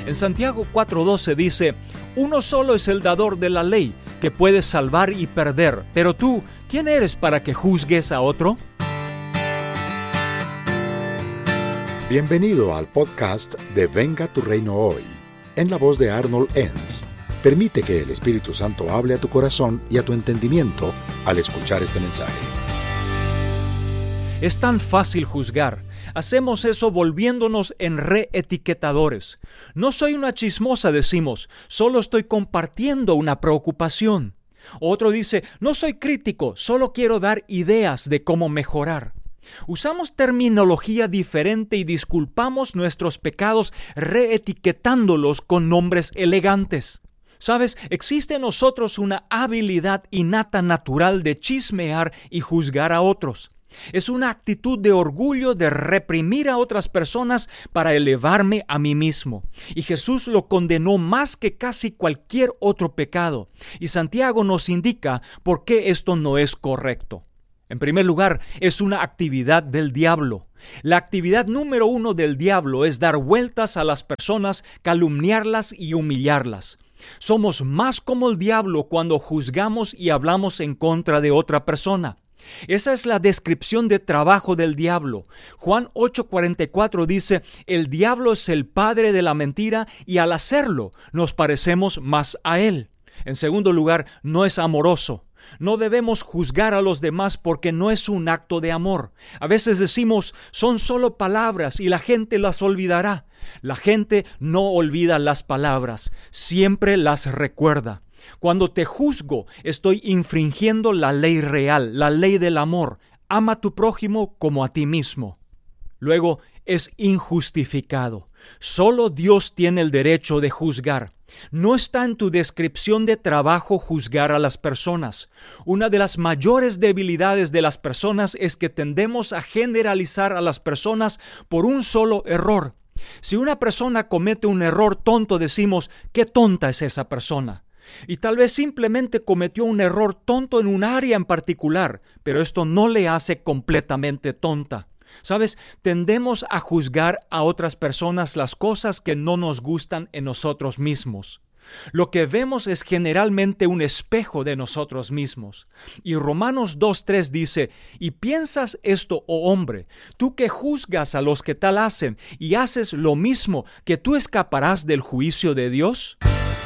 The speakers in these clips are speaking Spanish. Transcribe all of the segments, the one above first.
En Santiago 4:12 dice: uno solo es el dador de la ley, que puede salvar y perder. Pero tú, ¿quién eres para que juzgues a otro? Bienvenido al podcast de Venga tu Reino Hoy, en la voz de Arnold Enns. Permite que el Espíritu Santo hable a tu corazón y a tu entendimiento al escuchar este mensaje. Es tan fácil juzgar. Hacemos eso volviéndonos en reetiquetadores. No soy una chismosa, decimos, solo estoy compartiendo una preocupación. Otro dice, no soy crítico, solo quiero dar ideas de cómo mejorar. Usamos terminología diferente y disculpamos nuestros pecados reetiquetándolos con nombres elegantes. ¿Sabes? Existe en nosotros una habilidad innata natural de chismear y juzgar a otros. Es una actitud de orgullo de reprimir a otras personas para elevarme a mí mismo. Y Jesús lo condenó más que casi cualquier otro pecado. Y Santiago nos indica por qué esto no es correcto. En primer lugar, es una actividad del diablo. La actividad número 1 del diablo es dar vueltas a las personas, calumniarlas y humillarlas. Somos más como el diablo cuando juzgamos y hablamos en contra de otra persona. Esa es la descripción de trabajo del diablo. Juan 8:44 dice, el diablo es el padre de la mentira y al hacerlo nos parecemos más a él. En segundo lugar, no es amoroso. No debemos juzgar a los demás porque no es un acto de amor. A veces decimos, son solo palabras y la gente las olvidará. La gente no olvida las palabras, siempre las recuerda. Cuando te juzgo, estoy infringiendo la ley real, la ley del amor. Ama a tu prójimo como a ti mismo. Luego, es injustificado. Solo Dios tiene el derecho de juzgar. No está en tu descripción de trabajo juzgar a las personas. Una de las mayores debilidades de las personas es que tendemos a generalizar a las personas por un solo error. Si una persona comete un error tonto, decimos, ¡qué tonta es esa persona! Y tal vez simplemente cometió un error tonto en un área en particular, pero esto no le hace completamente tonta. ¿Sabes? Tendemos a juzgar a otras personas las cosas que no nos gustan en nosotros mismos. Lo que vemos es generalmente un espejo de nosotros mismos. Y Romanos 2:3 dice, ¿y piensas esto, oh hombre, tú que juzgas a los que tal hacen y haces lo mismo, que tú escaparás del juicio de Dios?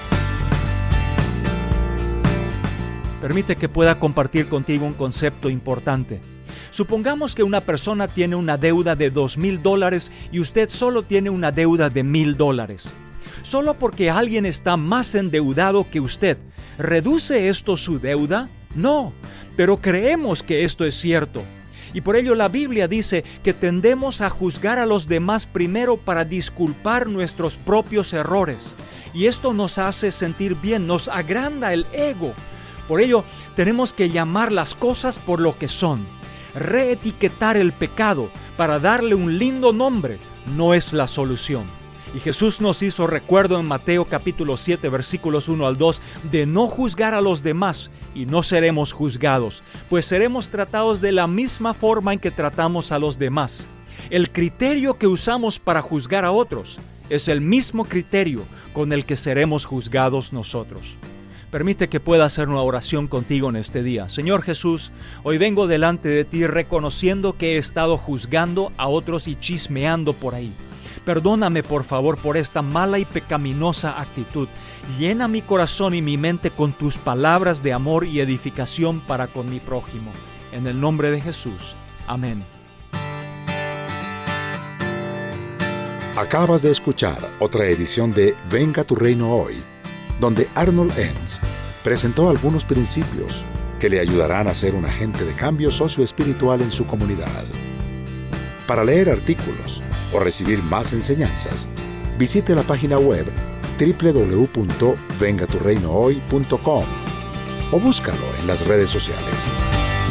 Permite que pueda compartir contigo un concepto importante. Supongamos que una persona tiene una deuda de $2,000 y usted solo tiene una deuda de $1,000. ¿Solo porque alguien está más endeudado que usted, reduce esto su deuda? No, pero creemos que esto es cierto. Y por ello la Biblia dice que tendemos a juzgar a los demás primero para disculpar nuestros propios errores. Y esto nos hace sentir bien, nos agranda el ego. Por ello, tenemos que llamar las cosas por lo que son. Reetiquetar el pecado para darle un lindo nombre no es la solución. Y Jesús nos hizo recuerdo en Mateo capítulo 7, versículos 1 al 2, de no juzgar a los demás y no seremos juzgados, pues seremos tratados de la misma forma en que tratamos a los demás. El criterio que usamos para juzgar a otros es el mismo criterio con el que seremos juzgados nosotros. Permite que pueda hacer una oración contigo en este día. Señor Jesús, hoy vengo delante de ti reconociendo que he estado juzgando a otros y chismeando por ahí. Perdóname por favor por esta mala y pecaminosa actitud. Llena mi corazón y mi mente con tus palabras de amor y edificación para con mi prójimo. En el nombre de Jesús. Amén. Acabas de escuchar otra edición de Venga tu Reino Hoy, donde Arnold Enns presentó algunos principios que le ayudarán a ser un agente de cambio socioespiritual en su comunidad. Para leer artículos o recibir más enseñanzas, visite la página web www.vengaturreinohoy.com o búscalo en las redes sociales.